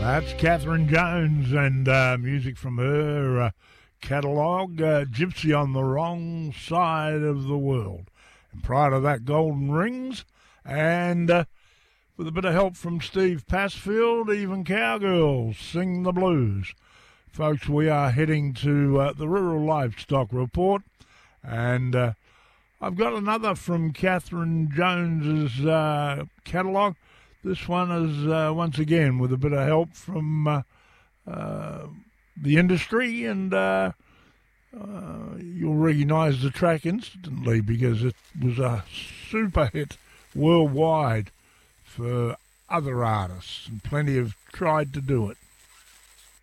That's Catherine Jones and music from her catalogue, Gypsy on the Wrong Side of the World. And prior to that, Golden Rings, and with a bit of help from Steve Passfield, even Cowgirls Sing the Blues. Folks, we are heading to the Rural Livestock Report, and I've got another from Catherine Jones's catalogue. This one is, once again, with a bit of help from the industry, and you'll recognise the track instantly because it was a super hit worldwide for other artists, and plenty have tried to do it.